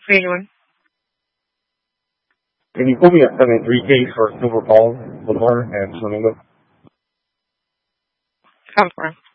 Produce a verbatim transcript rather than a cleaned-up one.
How you doing? Can you pull me a seven three case for Silver Falls Boulevard and Flamingo? Come for